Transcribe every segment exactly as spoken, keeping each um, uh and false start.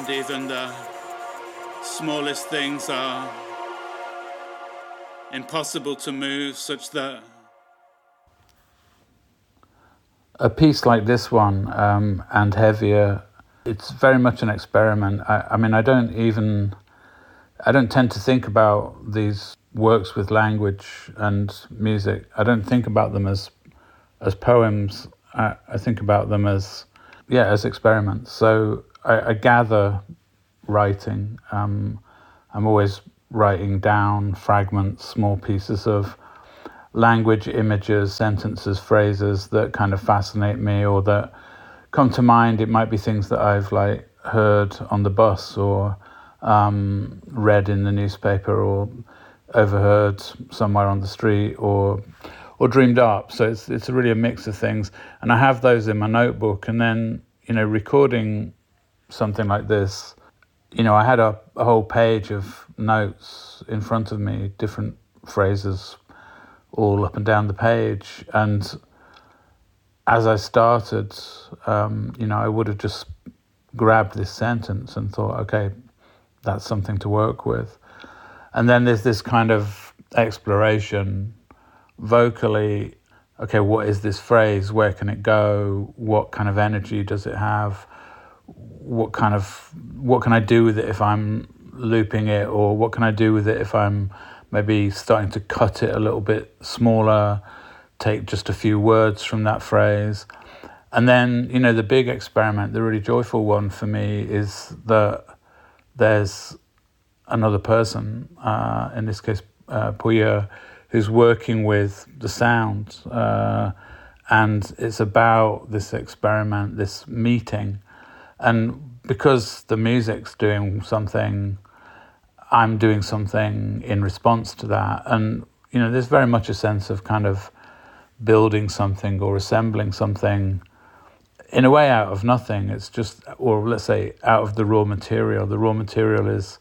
and even the smallest things are impossible to move, such that a piece like this one um, and Heavier, it's very much an experiment. I, I mean, I don't even, I don't tend to think about these works with language and music. I don't think about them as as poems. I, I think about them as, yeah, as experiments. So I, I gather writing. Um, I'm always writing down fragments, small pieces of language, images, sentences, phrases that kind of fascinate me or that come to mind. It might be things that I've like heard on the bus or um, read in the newspaper or overheard somewhere on the street or or dreamed up. So it's it's really a mix of things, and I have those in my notebook. And then, you know, recording something like this, you know, I had a, a whole page of notes in front of me, different phrases all up and down the page. And as I started, um, you know, I would have just grabbed this sentence and thought, okay, that's something to work with. And then there's this kind of exploration vocally. Okay, what is this phrase? Where can it go? What kind of energy does it have? What kind of, what can I do with it if I'm looping it? Or what can I do with it if I'm maybe starting to cut it a little bit smaller, take just a few words from that phrase? And then, you know, the big experiment, the really joyful one for me is that there's another person, uh, in this case, uh, Puya, who's working with the sound. Uh, and it's about this experiment, this meeting. And because the music's doing something, I'm doing something in response to that. And, you know, there's very much a sense of kind of building something or assembling something in a way out of nothing. It's just, or let's say out of the raw material. The raw material is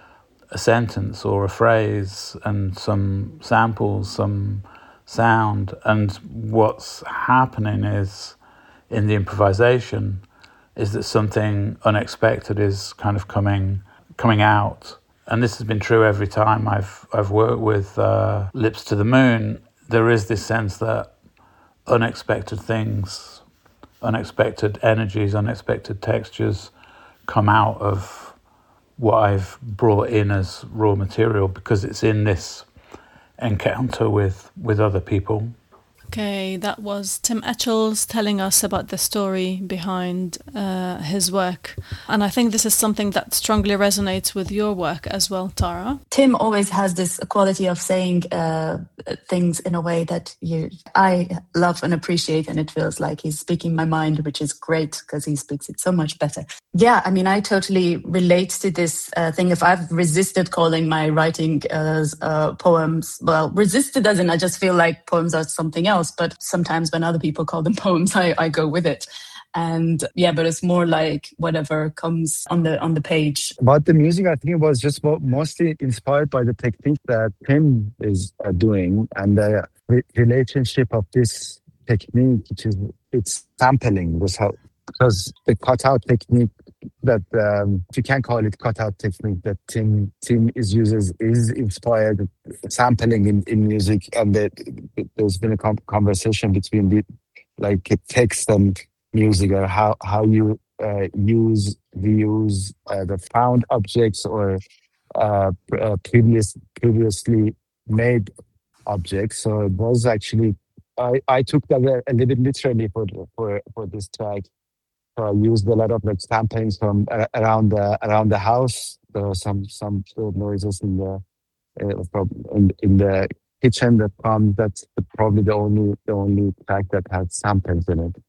a sentence or a phrase and some samples, some sound. And what's happening is, in the improvisation, is that something unexpected is kind of coming coming out. And this has been true every time I've I've worked with uh, Lips to the Moon. There is this sense that unexpected things, unexpected energies, unexpected textures come out of what I've brought in as raw material, because it's in this encounter with, with other people. Okay, that was Tim Etchells telling us about the story behind uh, his work. And I think this is something that strongly resonates with your work as well, Tara. Tim always has this quality of saying uh, things in a way that you, I love and appreciate, and it feels like he's speaking my mind, which is great because he speaks it so much better. Yeah, I mean, I totally relate to this uh, thing. If I've resisted calling my writing as uh, poems, well, resisted as in I just feel like poems are something else. But sometimes when other people call them poems, I, I go with it. And yeah, but it's more like whatever comes on the on the page. About the music, I think it was just mostly inspired by the technique that Tim is uh, doing, and the re- relationship of this technique, which is it's sampling, was how, because the cutout technique that um, if you can call it cutout technique that Tim Tim is uses is inspired sampling in, in music, and that there's been a com- conversation between the like text and music, or how how you uh, use reuse uh, the found objects or uh, uh, previous previously made objects. So it was actually I, I took that a, a little bit literally for for for this track. So I used a lot of like sampling from uh, around the around the house. There were some some sort of noises in the uh, from in, in the kitchen that come. That's probably the only the only track that had samples in it.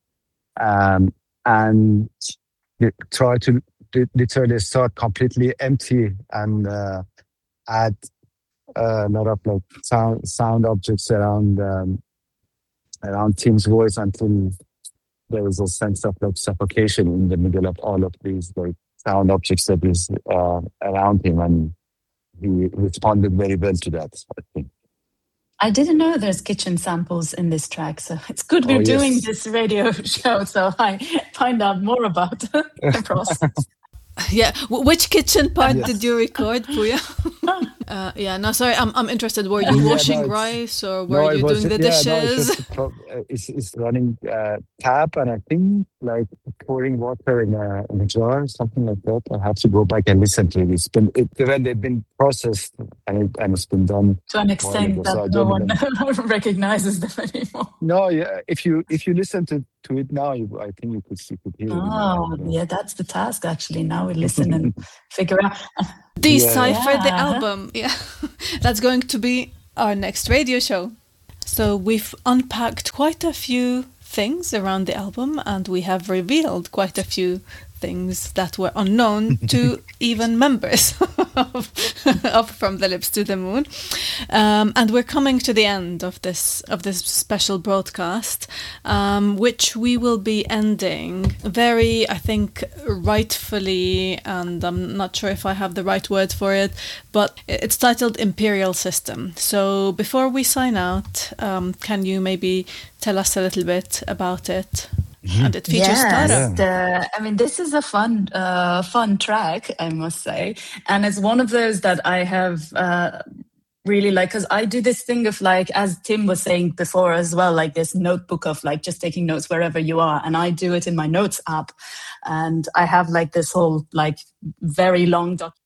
Um, and try to literally start completely empty and uh, add a lot of like sound sound objects around um, around Tim's voice until there was a sense of like suffocation in the middle of all of these like sound objects that is uh, around him, and he responded very well to that, I think. I didn't know there's kitchen samples in this track, so it's good we're oh, doing yes. this radio show, so I find out more about the process. Yeah, w- which kitchen part Yes. did you record, Puya? uh, yeah, no, sorry, I'm I'm interested. Were you Yeah, washing no, it's- rice or were No, you it was doing the yeah, no, it's dishes? just a pro- uh, it's, it's running uh, tap, and I think like pouring water in a in a jar, something like that. I have to go back and listen to it. It's been it, when they've been processed and it, and it's been done To an a while extent ago, so that I no don't one even. recognizes them anymore. No, yeah. If you if you listen to, to it now, you, I think you could you could hear it. In Oh, the yeah, that's the task actually. Now we listen and figure out. Decipher Yeah. the album. Yeah, that's going to be our next radio show. So we've unpacked quite a few things around the album, and we have revealed quite a few things that were unknown to even members of, of From the Lips to the Moon. Um, and we're coming to the end of this of this special broadcast, um, which we will be ending very, I think, rightfully, and I'm not sure if I have the right word for it, but it's titled Imperial System. So before we sign out, um, can you maybe tell us a little bit about it? And it features Yes, Tara. the, I mean, this is a fun, uh, fun track, I must say, and it's one of those that I have uh, really like, because I do this thing of like, as Tim was saying before as well, like this notebook of like just taking notes wherever you are, and I do it in my notes app, and I have like this whole like very long document